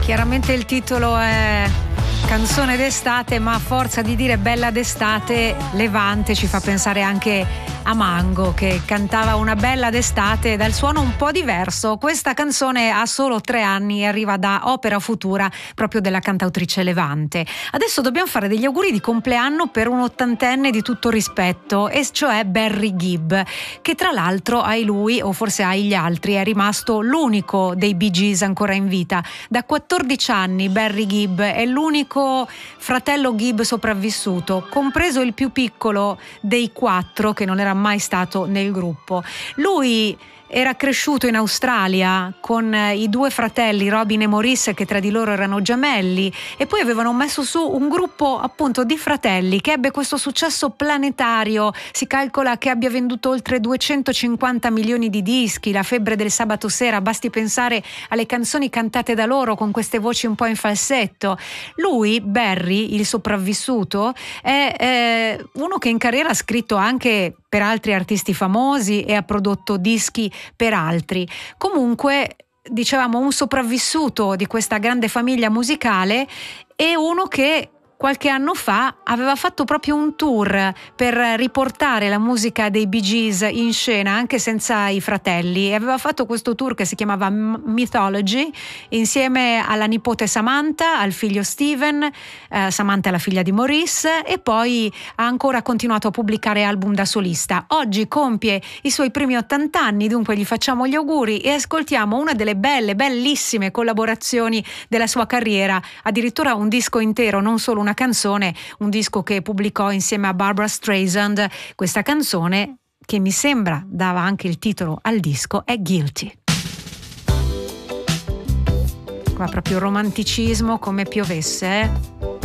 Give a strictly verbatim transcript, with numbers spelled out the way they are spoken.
Chiaramente il titolo è canzone d'estate, ma a forza di dire bella d'estate, Levante ci fa pensare anche a Mango, che cantava una bella d'estate dal suono un po' diverso. Questa canzone ha solo tre anni e arriva da Opera Futura, proprio della cantautrice Levante. Adesso dobbiamo fare degli auguri di compleanno per un ottantenne di tutto rispetto, e cioè Barry Gibb, che tra l'altro ai lui, o forse ai gli altri, è rimasto l'unico dei Bee Gees ancora in vita. Da quattordici anni Barry Gibb è l'unico fratello Gibb sopravvissuto, compreso il più piccolo dei quattro, che non era mai stato nel gruppo. Lui era cresciuto in Australia con i due fratelli Robin e Maurice, che tra di loro erano gemelli, e poi avevano messo su un gruppo appunto di fratelli che ebbe questo successo planetario. Si calcola che abbia venduto oltre duecentocinquanta milioni di dischi. La febbre del sabato sera, basti pensare alle canzoni cantate da loro con queste voci un po' in falsetto. Lui, Barry, il sopravvissuto, è eh, uno che in carriera ha scritto anche per altri artisti famosi e ha prodotto dischi per altri. Comunque, dicevamo, un sopravvissuto di questa grande famiglia musicale, e uno che qualche anno fa aveva fatto proprio un tour per riportare la musica dei Bee Gees in scena anche senza i fratelli, e aveva fatto questo tour che si chiamava Mythology insieme alla nipote Samantha, al figlio Steven. eh, Samantha è la figlia di Maurice, e poi ha ancora continuato a pubblicare album da solista. Oggi compie i suoi primi ottanta anni, dunque gli facciamo gli auguri e ascoltiamo una delle belle, bellissime collaborazioni della sua carriera, addirittura un disco intero, non solo una una canzone, un disco che pubblicò insieme a Barbra Streisand. Questa canzone, che mi sembra dava anche il titolo al disco, è Guilty. Qua proprio romanticismo come piovesse, eh?